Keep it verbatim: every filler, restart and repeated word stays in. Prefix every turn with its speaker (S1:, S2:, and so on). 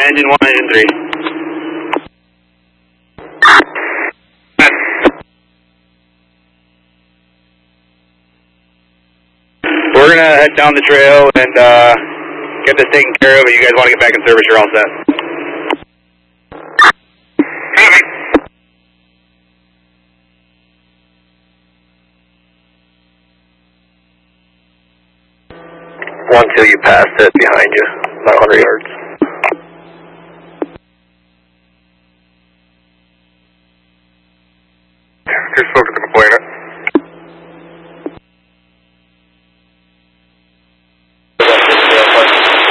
S1: engine one, engine three. We're gonna head down the trail and uh, get this taken care of. If you guys want to get back in service, you're all set.
S2: One till you pass it behind you, about one hundred yards.
S3: Just spoke to the complainant.